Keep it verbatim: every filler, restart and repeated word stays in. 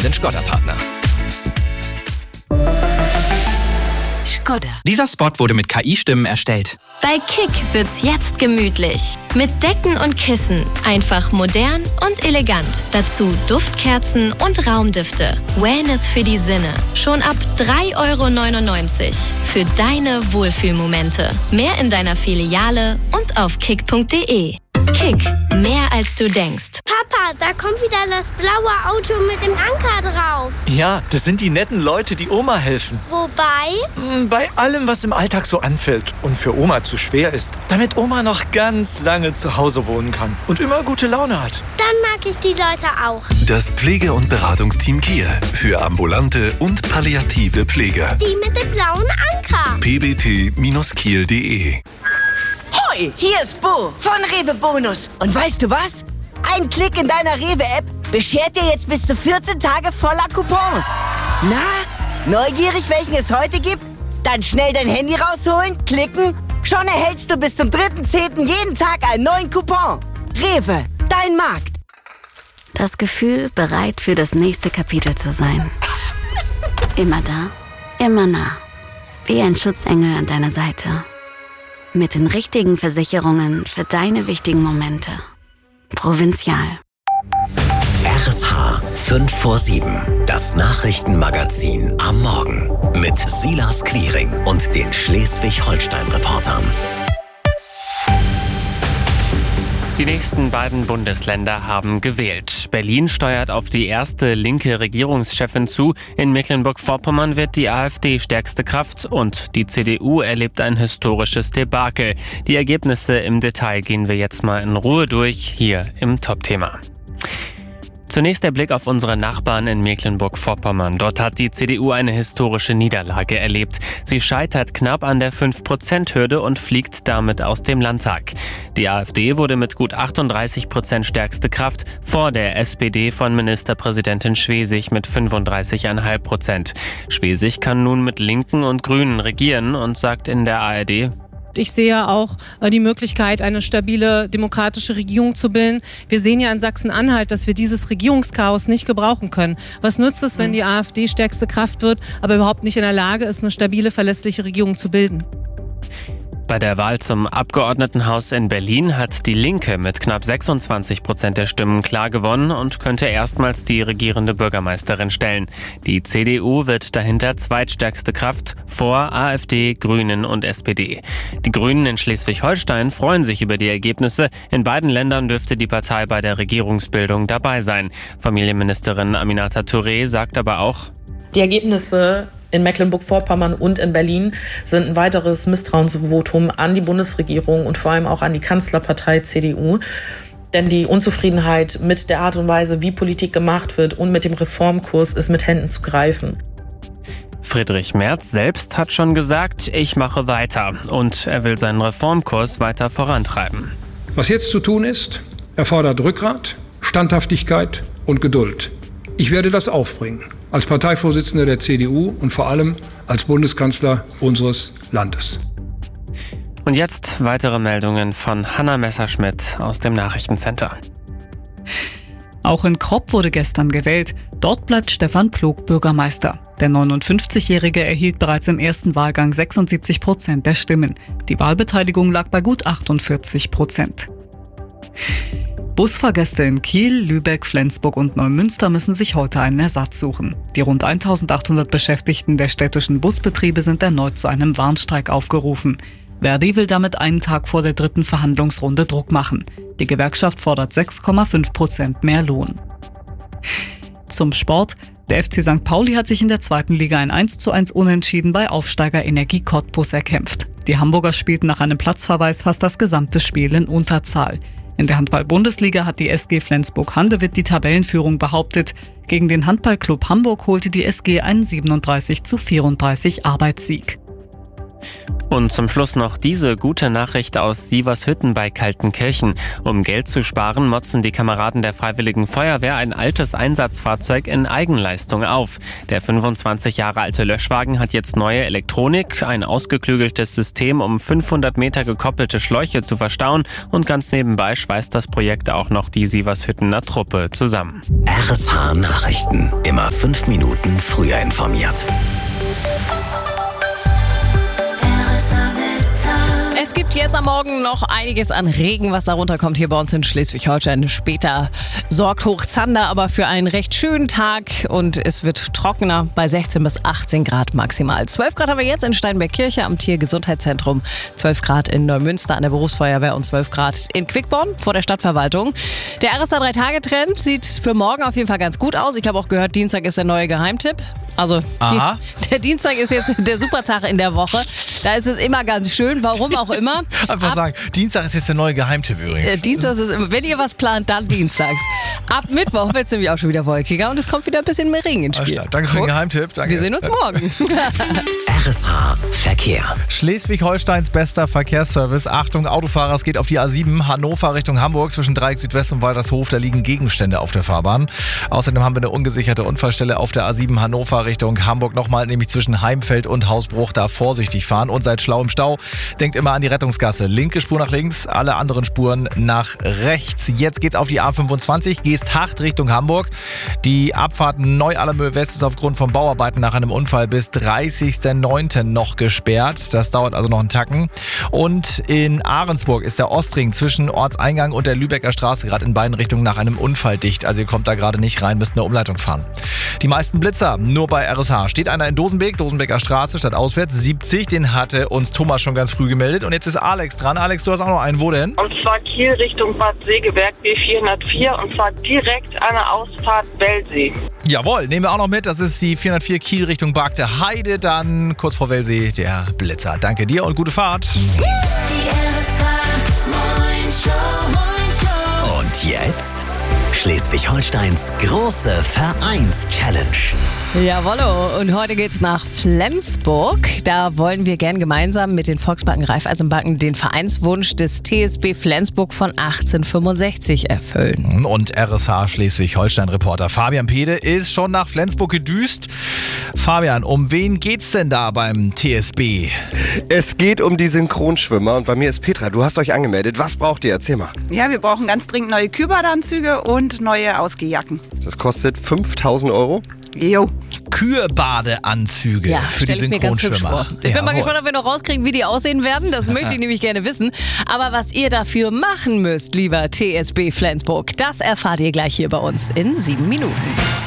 zufriedenen Škoda-Partner. Škoda. Dieser Spot wurde mit K I-Stimmen erstellt. Bei Kick wird's jetzt gemütlich. Mit Decken und Kissen. Einfach modern und elegant. Dazu Duftkerzen und Raumdüfte. Wellness für die Sinne. Schon ab drei Euro neunundneunzig. Für deine Wohlfühlmomente. Mehr in deiner Filiale und auf kick punkt de. Kick, mehr als du denkst. Papa, da kommt wieder das blaue Auto mit dem Anker drauf. Ja, das sind die netten Leute, die Oma helfen. Wobei? Bei allem, was im Alltag so anfällt und für Oma zu schwer ist, damit Oma noch ganz lange zu Hause wohnen kann und immer gute Laune hat. Dann mag ich die Leute auch. Das Pflege- und Beratungsteam Kiel für ambulante und palliative Pflege. Die mit dem blauen Anker. p b t Bindestrich kiel punkt de. Hoi, hier ist Bo von Rewe Bonus. Und weißt du was? Ein Klick in deiner Rewe-App beschert dir jetzt bis zu vierzehn Tage voller Coupons. Na, neugierig, welchen es heute gibt? Dann schnell dein Handy rausholen, klicken. Schon erhältst du bis zum dritten zehnten jeden Tag einen neuen Coupon. Rewe, dein Markt. Das Gefühl, bereit für das nächste Kapitel zu sein. Immer da, immer nah. Wie ein Schutzengel an deiner Seite. Mit den richtigen Versicherungen für deine wichtigen Momente. Provinzial. R S H fünf vor sieben. Das Nachrichtenmagazin am Morgen. Mit Silas Quiring und den Schleswig-Holstein-Reportern. Die nächsten beiden Bundesländer haben gewählt. Berlin steuert auf die erste linke Regierungschefin zu. In Mecklenburg-Vorpommern wird die AfD stärkste Kraft und die C D U erlebt ein historisches Debakel. Die Ergebnisse im Detail gehen wir jetzt mal in Ruhe durch, hier im Top-Thema. Zunächst der Blick auf unsere Nachbarn in Mecklenburg-Vorpommern. Dort hat die C D U eine historische Niederlage erlebt. Sie scheitert knapp an der fünf Prozent Hürde und fliegt damit aus dem Landtag. Die AfD wurde mit gut achtunddreißig Prozent stärkste Kraft vor der S P D von Ministerpräsidentin Schwesig mit fünfunddreißig Komma fünf Prozent. Schwesig kann nun mit Linken und Grünen regieren und sagt in der A R D: Ich sehe auch die Möglichkeit, eine stabile demokratische Regierung zu bilden. Wir sehen ja in Sachsen-Anhalt, dass wir dieses Regierungschaos nicht gebrauchen können. Was nützt es, wenn die AfD stärkste Kraft wird, aber überhaupt nicht in der Lage ist, eine stabile, verlässliche Regierung zu bilden? Bei der Wahl zum Abgeordnetenhaus in Berlin hat die Linke mit knapp sechsundzwanzig Prozent der Stimmen klar gewonnen und könnte erstmals die regierende Bürgermeisterin stellen. Die C D U wird dahinter zweitstärkste Kraft vor A f D, Grünen und S P D. Die Grünen in Schleswig-Holstein freuen sich über die Ergebnisse. In beiden Ländern dürfte die Partei bei der Regierungsbildung dabei sein. Familienministerin Aminata Touré sagt aber auch: Die Ergebnisse in Mecklenburg-Vorpommern und in Berlin sind ein weiteres Misstrauensvotum an die Bundesregierung und vor allem auch an die Kanzlerpartei C D U. Denn die Unzufriedenheit mit der Art und Weise, wie Politik gemacht wird und mit dem Reformkurs ist mit Händen zu greifen. Friedrich Merz selbst hat schon gesagt, ich mache weiter. Und er will seinen Reformkurs weiter vorantreiben. Was jetzt zu tun ist, erfordert Rückgrat, Standhaftigkeit und Geduld. Ich werde das aufbringen, als Parteivorsitzender der C D U und vor allem als Bundeskanzler unseres Landes. Und jetzt weitere Meldungen von Hanna Messerschmidt aus dem Nachrichtencenter. Auch in Kropp wurde gestern gewählt. Dort bleibt Stefan Plog Bürgermeister. Der neunundfünfzigjährige erhielt bereits im ersten Wahlgang sechsundsiebzig Prozent der Stimmen. Die Wahlbeteiligung lag bei gut achtundvierzig Prozent. Busfahrgäste in Kiel, Lübeck, Flensburg und Neumünster müssen sich heute einen Ersatz suchen. Die rund eintausendachthundert Beschäftigten der städtischen Busbetriebe sind erneut zu einem Warnstreik aufgerufen. Verdi will damit einen Tag vor der dritten Verhandlungsrunde Druck machen. Die Gewerkschaft fordert sechs Komma fünf Prozent mehr Lohn. Zum Sport. Der F C Sankt Pauli hat sich in der zweiten Liga ein eins zu eins Unentschieden bei Aufsteiger Energie Cottbus erkämpft. Die Hamburger spielten nach einem Platzverweis fast das gesamte Spiel in Unterzahl. In der Handball-Bundesliga hat die S G Flensburg-Handewitt die Tabellenführung behauptet. Gegen den Handballclub Hamburg holte die S G einen siebenunddreißig zu vierunddreißig Arbeitssieg. Und zum Schluss noch diese gute Nachricht aus Sievershütten bei Kaltenkirchen. Um Geld zu sparen, motzen die Kameraden der Freiwilligen Feuerwehr ein altes Einsatzfahrzeug in Eigenleistung auf. Der fünfundzwanzig Jahre alte Löschwagen hat jetzt neue Elektronik, ein ausgeklügeltes System, um fünfhundert Meter gekoppelte Schläuche zu verstauen, und ganz nebenbei schweißt das Projekt auch noch die Sievershüttener Truppe zusammen. R S H Nachrichten. Immer fünf Minuten früher informiert. Es gibt jetzt am Morgen noch einiges an Regen, was da runterkommt hier bei uns in Schleswig-Holstein. Später sorgt Hochzander aber für einen recht schönen Tag und es wird trockener bei sechzehn bis achtzehn Grad maximal. zwölf Grad haben wir jetzt in Steinberg-Kirche am Tiergesundheitszentrum, zwölf Grad in Neumünster an der Berufsfeuerwehr und zwölf Grad in Quickborn vor der Stadtverwaltung. Der R S A drei Tage Trend sieht für morgen auf jeden Fall ganz gut aus. Ich habe auch gehört, Dienstag ist der neue Geheimtipp. Also die, der Dienstag ist jetzt der Supertag in der Woche. Da ist es immer ganz schön, warum auch immer. Einfach Ab, sagen, Dienstag ist jetzt der neue Geheimtipp übrigens. Äh, Dienstag ist immer, wenn ihr was plant, dann dienstags. Ab Mittwoch wird es nämlich auch schon wieder wolkiger und es kommt wieder ein bisschen mehr Regen ins Spiel. Danke für den Geheimtipp. Danke. Wir sehen uns morgen. R S H Verkehr. Schleswig-Holsteins bester Verkehrsservice. Achtung, Autofahrer, es geht auf die A sieben, Hannover Richtung Hamburg zwischen Dreieck Südwest und Waltershof. Da liegen Gegenstände auf der Fahrbahn. Außerdem haben wir eine ungesicherte Unfallstelle auf der A sieben Hannover Richtung Hamburg nochmal, nämlich zwischen Heimfeld und Hausbruch. Da vorsichtig fahren und seid schlau im Stau. Denkt immer an die Rettungsgasse. Linke Spur nach links, alle anderen Spuren nach rechts. Jetzt geht's auf die A fünfundzwanzig, Geesthacht Richtung Hamburg. Die Abfahrt Neu-Allermöhe West ist aufgrund von Bauarbeiten nach einem Unfall bis dreißigsten neunten noch gesperrt. Das dauert also noch einen Tacken. Und in Ahrensburg ist der Ostring zwischen Ortseingang und der Lübecker Straße gerade in beiden Richtungen nach einem Unfall dicht. Also ihr kommt da gerade nicht rein, müsst eine Umleitung fahren. Die meisten Blitzer nur bei R S H. Steht einer in Dosenbeek, Dosenbeker Straße, statt auswärts siebzig. Den hatte uns Thomas schon ganz früh gemeldet. Und jetzt ist Alex dran. Alex, du hast auch noch einen. Wo denn? Und zwar Kiel Richtung Bad Segeberg B vierhundertvier und zwar direkt an der Ausfahrt Wellsee. Jawohl, nehmen wir auch noch mit. Das ist die vierhundertvier Kiel Richtung Bargte Heide. Dann kurz vor Wellsee der Blitzer. Danke dir und gute Fahrt. Und jetzt Schleswig-Holsteins große Vereins-Challenge. Jawollo, und heute geht's nach Flensburg. Da wollen wir gern gemeinsam mit den Volksbanken Raiffeisenbanken den Vereinswunsch des T S B Flensburg von achtzehnhundertfünfundsechzig erfüllen. Und R S H Schleswig-Holstein-Reporter Fabian Pede ist schon nach Flensburg gedüst. Fabian, um wen geht's denn da beim T S B? Es geht um die Synchronschwimmer und bei mir ist Petra. Du hast euch angemeldet. Was braucht ihr? Erzähl mal. Ja, wir brauchen ganz dringend neue Kühlbadeanzüge und neue Ausgehjacken. Das kostet fünftausend Euro. Jo. Kühlbadeanzüge ja, für die Synchronschwimmer. Ich bin ja, mal gespannt, ob wir noch rauskriegen, wie die aussehen werden. Das möchte ich nämlich gerne wissen. Aber was ihr dafür machen müsst, lieber T S B Flensburg, das erfahrt ihr gleich hier bei uns in sieben Minuten.